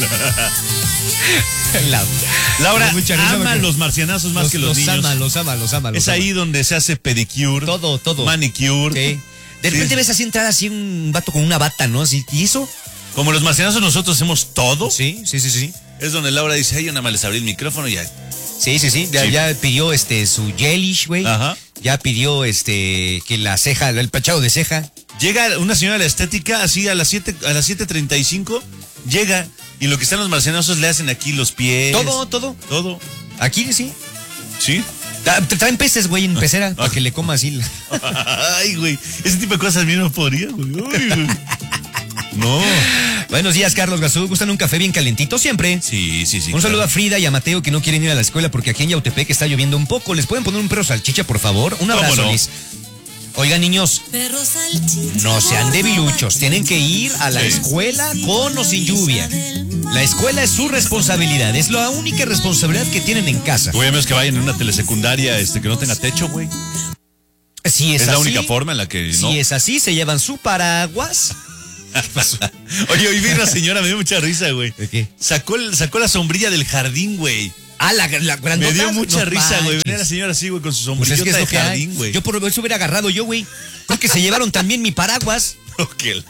Laura ama los marcianazos más que los niños. Los ama. Es ahí donde se hace pedicure. Todo. Manicure. Sí. De repente ves así entrar así un vato con una bata, ¿no? Así, ¿y eso? Como los marcianazos nosotros hacemos todo. Sí. Es donde Laura dice, ay, yo nada más les abrí el micrófono y ya. Sí. Ya pidió su gelish, güey. Ajá. Ya pidió que la ceja, el pachado de ceja. Llega una señora de la estética así a las 7:35, llega y lo que están los marcianazos le hacen aquí los pies. Todo. Aquí sí. Sí. Traen peces, güey, en pecera, para que le coma así. Ay, güey, ese tipo de cosas a mí no podría, güey. Uy, güey. No. Buenos días, Carlos Gazú. ¿Gustan un café bien calentito siempre? Sí. Un saludo a Frida y a Mateo que no quieren ir a la escuela porque aquí en Yautepec está lloviendo un poco. ¿Les pueden poner un perro salchicha, por favor? Un abrazo, ¿Cómo no? Liz. Oigan, niños, no sean debiluchos. Tienen que ir a la escuela con o sin lluvia. La escuela es su responsabilidad. Es la única responsabilidad que tienen en casa. Güey, a menos que vayan en una telesecundaria que no tenga techo, güey. Si es la así, única forma en la que no. Si es así, se llevan su paraguas. ¿Qué pasó? Oye, hoy vi una señora, me dio mucha risa, güey. ¿De qué? Sacó la sombrilla del jardín, güey. La grandota. Me dio mucha risa, güey. Venía la señora así, güey, con su sombrilla de jardín, güey. Yo por eso hubiera agarrado yo, güey. Creo que se llevaron también mi paraguas. Okay.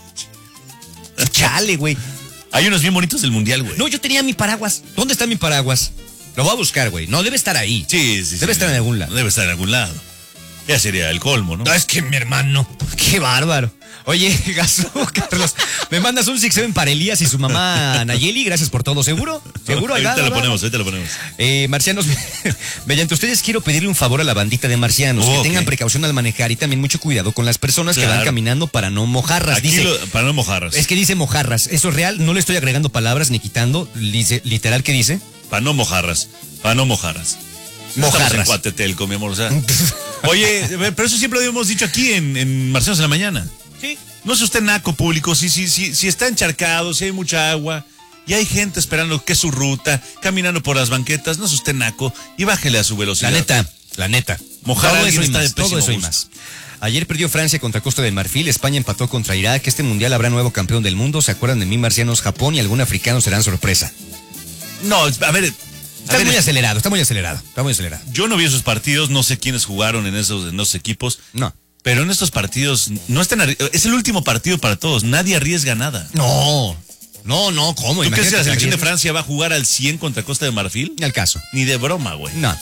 Chale, güey. Hay unos bien bonitos del mundial, güey. No, yo tenía mi paraguas. ¿Dónde está mi paraguas? Lo voy a buscar, güey. No, debe estar ahí. Sí. Debe estar en algún lado. Debe estar en algún lado. Ya sería el colmo, ¿no? No, es que mi hermano. Qué bárbaro. Oye, Gazú, Carlos, me mandas un 6-7 para Elías y su mamá Nayeli. Gracias por todo. ¿Seguro? Ahorita lo ponemos. Marcianos, mediante ustedes quiero pedirle un favor a la bandita de marcianos. Que tengan precaución al manejar y también mucho cuidado con las personas que van caminando para no mojarras. Para no mojarras. Es que dice mojarras. Eso es real. No le estoy agregando palabras ni quitando. Dice, literal, ¿qué dice? Para no mojarras. Mojarras. En Cuatetelco, mi amor. O sea. Oye, pero eso siempre lo hemos dicho aquí en Marcianos en la Mañana. Sí. No sea usted naco público, si está encharcado, si hay mucha agua y hay gente esperando que es su ruta, caminando por las banquetas, no sea usted naco y bájele a su velocidad. La neta. Mojar a alguien está de todo eso y más. Ayer perdió Francia contra Costa de Marfil, España empató contra Irak, este mundial habrá nuevo campeón del mundo, ¿se acuerdan de mí, marcianos? Japón y algún africano serán sorpresa. No, a ver... Está muy acelerado. Yo no vi esos partidos, no sé quiénes jugaron en esos equipos. No. Pero en estos partidos no están es el último partido para todos, nadie arriesga nada. No, ¿cómo? ¿Tú crees que la selección de Francia va a jugar al 100 contra Costa de Marfil? Ni al caso. Ni de broma, güey. No.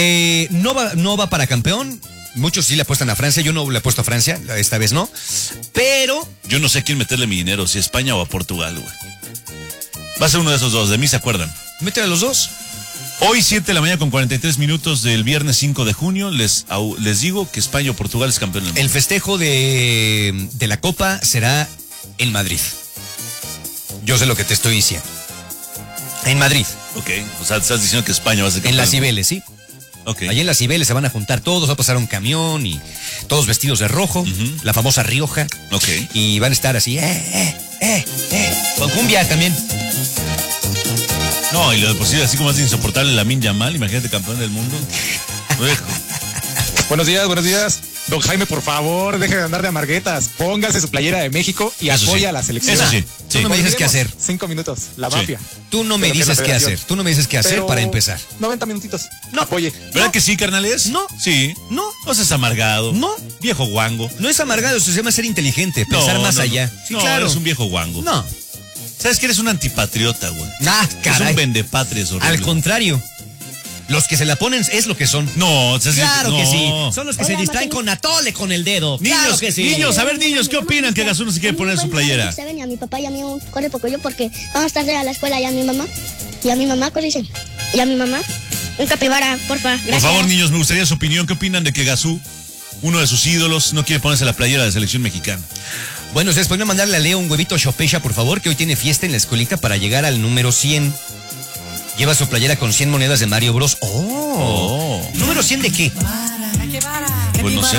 No va para campeón. Muchos sí le apuestan a Francia, yo no le apuesto a Francia, esta vez no. Pero... yo no sé a quién meterle mi dinero, si a España o a Portugal, güey. Va a ser uno de esos dos, de mí se acuerdan. Métele a los dos. Hoy 7 de la mañana con 43 minutos del viernes 5 de junio, les digo que España o Portugal es campeón del mundo. El festejo de la Copa será en Madrid. Yo sé lo que te estoy diciendo. En Madrid. Ok, o sea, estás diciendo que España va a ser campeón. En las Cibeles, sí. Ok. Allí en las Cibeles se van a juntar todos, va a pasar un camión y todos vestidos de rojo, la famosa Rioja. Ok. Y van a estar así, con cumbia también. No, y lo de posible, así como es insoportable Lamine Yamal, imagínate campeón del mundo. Buenos días. Don Jaime, por favor, deje de andar de amarguetas. Póngase su playera de México y apoya a la selección. Eso sí. Tú no me dices qué hacer. 5 minutos, la mafia. Tú no me dices qué hacer. Tú no me dices qué hacer para empezar. 90 minutitos. No. Apoye. ¿Verdad que sí, carnales? No. Sí. No. No seas amargado. No. Viejo guango. No es amargado, eso se llama ser inteligente, pensar más allá. Sí, claro. Eres un viejo guango. No. ¿Sabes que eres un antipatriota, güey? Caray. Es un vendepatrias horrible. Al contrario. Los que se la ponen es lo que son. No, claro que sí. Son los que se distraen con atole con el dedo. Niños, claro que sí. Niños, a ver, niños, ¿qué opinan que Gazú no se quiere poner su playera? Y a mi papá y a mí corre poco yo porque vamos tarde a la escuela y a mi mamá corre y a mi mamá un capibara, porfa. Gracias. Por favor, niños, me gustaría su opinión. ¿Qué opinan de que Gazú, uno de sus ídolos, no quiere ponerse la playera de la selección mexicana? Bueno, ustedes pueden mandarle a Leo un huevito chopecha, por favor, que hoy tiene fiesta en la escuelita para llegar al número 100. Lleva su playera con 100 monedas de Mario Bros. ¡Oh! ¿Número 100 de qué? Pues no sé.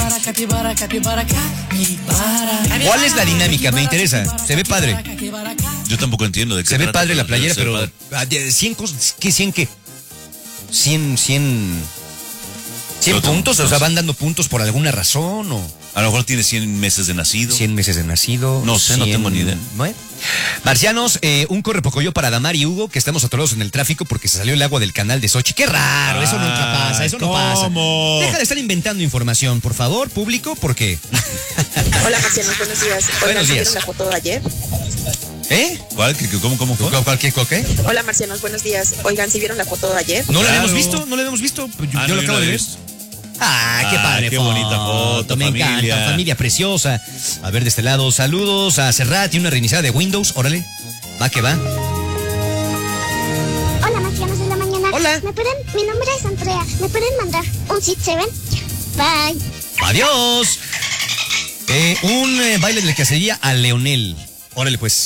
¿Cuál es la dinámica? Me interesa. Se ve padre. Yo tampoco entiendo de qué se ve trata, padre la playera, pero... padre. 100 cosas... ¿Qué 100 qué? 100 puntos, o sea, van dando puntos por alguna razón o... A lo mejor tiene 100 meses de nacido. 100 meses de nacido. No sé, no tengo ni idea. ¿No? Marcianos, un correpocoyo para Damar y Hugo, que estamos atorados en el tráfico porque se salió el agua del canal de Sochi. ¡Qué raro! Eso nunca pasa, eso no pasa. Deja de estar inventando información, por favor, público, porque... Hola, Marcianos, buenos días. Buenos días. ¿Vieron la foto de ayer? ¿Cuál? ¿Cómo fue? ¿Qué? Hola, Marcianos, buenos días. Oigan, ¿sí vieron la foto de ayer? ¿No la habíamos visto? ¿No la habíamos visto? Yo lo acabo de ver. Qué padre qué bonita foto, me familia. encanta, familia preciosa. A ver, de este lado, saludos a Serrat y una reiniciada de Windows, órale, va que va. Hola, Marcianos de la mañana. Hola. Mi nombre es Andrea. ¿Me pueden mandar un Sid 7? Bye. Adiós. Un baile de cacería a Leonel. Órale, pues.